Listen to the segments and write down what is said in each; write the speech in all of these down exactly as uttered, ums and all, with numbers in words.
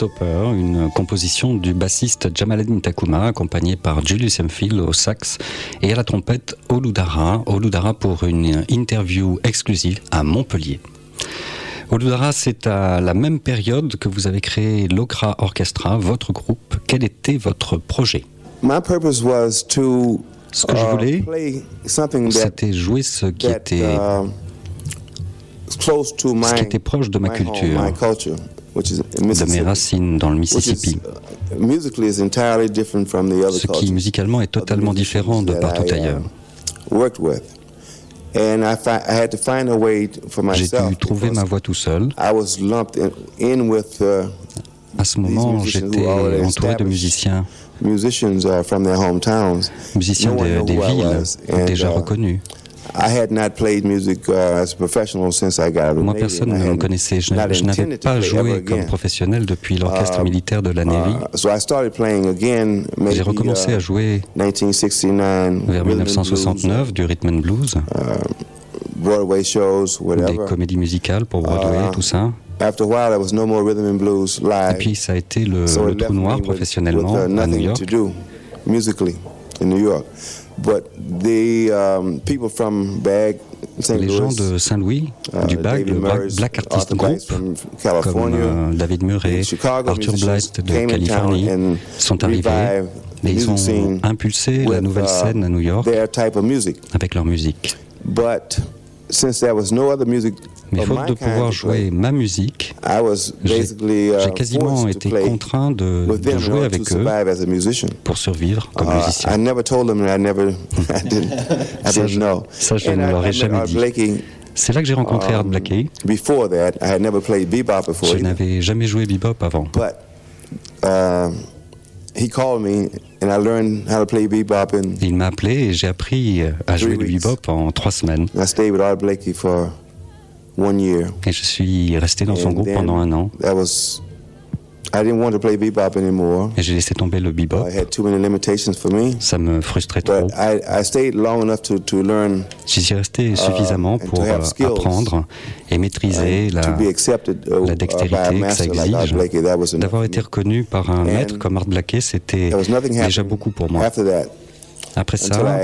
Stopper, une composition du bassiste Jamaleddin Taccouma, accompagné par Julius Hemphill au sax et à la trompette Olu Dara. Olu Dara pour une interview exclusive à Montpellier. Olu Dara, c'est à la même période que vous avez créé l'Okra Orchestra, votre groupe. Quel était votre projet? My purpose was to Ce que je voulais, c'était jouer ce qui était, ce qui était proche de ma culture, de mes racines dans le Mississippi, ce qui musicalement est totalement différent de partout ailleurs. J'ai dû trouver ma voie tout seul. À ce moment, j'étais entouré de musiciens, musiciens des, des villes déjà reconnus. Moi, personne ne me connaissait. Je n'avais pas joué comme professionnel depuis l'orchestre militaire de la Navy. J'ai recommencé à jouer vers mille neuf cent soixante-neuf du rhythm and blues, des comédies musicales pour Broadway, tout ça. Et puis ça a été le, le trou noir professionnellement à New York. Les gens de Saint-Louis, du B A G, le Black Artist Group, comme euh, David Murray, Arthur Blythe de Californie, sont arrivés et ils ont impulsé la nouvelle scène à New York avec leur musique. Mais faute de pouvoir jouer ma musique, j'ai, j'ai quasiment été contraint de, de jouer avec eux pour survivre comme musicien. ça, je, ça, je ne leur ai jamais dit. C'est là que j'ai rencontré Art Blakey. Je n'avais jamais joué bebop avant. Il m'a appelé et j'ai appris à jouer le bebop en trois semaines. Et je suis resté dans son groupe pendant un an. Et j'ai laissé tomber le bebop. Ça me frustrait trop. J'y suis resté suffisamment pour apprendre et maîtriser la, la dextérité que ça exige. D'avoir été reconnu par un maître comme Art Blakey, c'était déjà beaucoup pour moi. Après ça,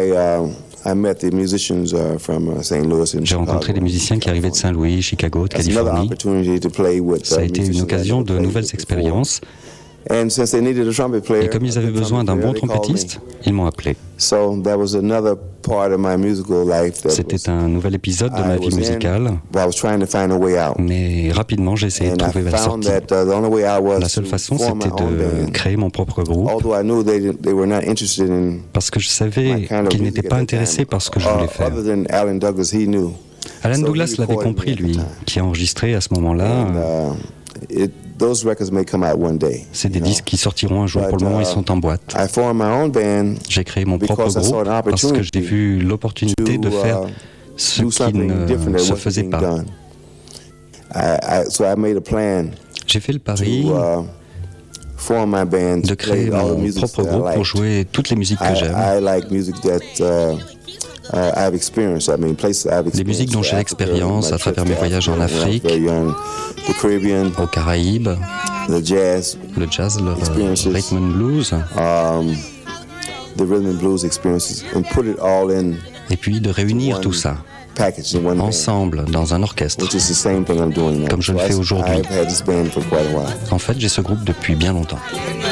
j'ai rencontré des musiciens qui arrivaient de Saint-Louis, Chicago, de Californie. Ça a été une occasion de nouvelles expériences. Et comme ils avaient besoin d'un bon trompettiste, ils m'ont appelé. C'était un nouvel épisode de ma vie musicale, mais rapidement j'ai essayé de trouver la sortie. La seule façon, c'était de créer mon propre groupe, parce que je savais qu'ils n'étaient pas intéressés par ce que je voulais faire. Alan Douglas l'avait compris, lui, qui a enregistré à ce moment-là. C'est des disques qui sortiront un jour. Pour le moment, ils sont en boîte. J'ai créé mon propre groupe parce que j'ai vu l'opportunité de faire ce qui ne se faisait pas. J'ai fait le pari de créer mon propre groupe pour jouer toutes les musiques que j'aime. Des musiques dont j'ai l'expérience à travers mes voyages en Afrique, aux Caraïbes, le jazz, le rhythm and blues, et puis de réunir tout ça ensemble dans un orchestre, comme je le fais aujourd'hui. En fait, j'ai ce groupe depuis bien longtemps.